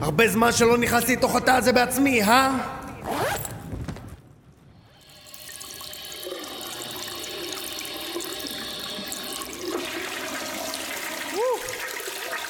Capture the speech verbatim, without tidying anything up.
הרבה זמן שלא נכנסתי לתוך התא הזה בעצמי, אה?